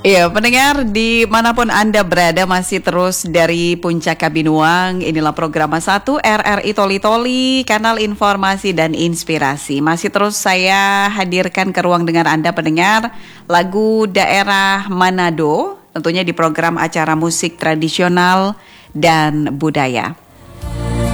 Iya, pendengar dimanapun Anda berada masih terus dari Puncak Kabinuang. Inilah program 1 RRI Toli Toli, kanal informasi dan inspirasi. Masih terus saya hadirkan ke ruang dengar Anda pendengar lagu daerah Manado, tentunya di program acara musik tradisional dan budaya.